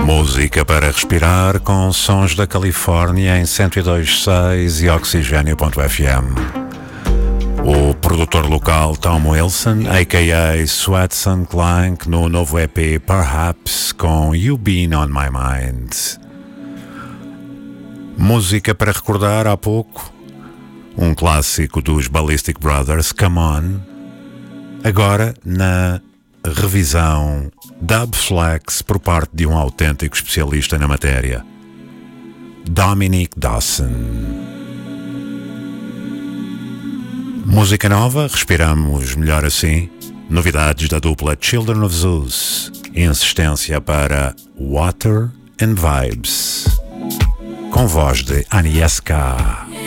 Música para respirar com sons da Califórnia em 102.6 e Oxigênio.fm. O produtor local Tom Wilson, a.k.a. Swetson Clank, no novo EP Perhaps com You Been On My Mind. Música para recordar há pouco, um clássico dos Ballistic Brothers, Come On, agora na revisão Dub Flex por parte de um autêntico especialista na matéria, Dominic Dawson. Música nova, respiramos melhor assim. Novidades da dupla Children of Zeus, insistência para Water and Vibes, com voz de Agnieszka.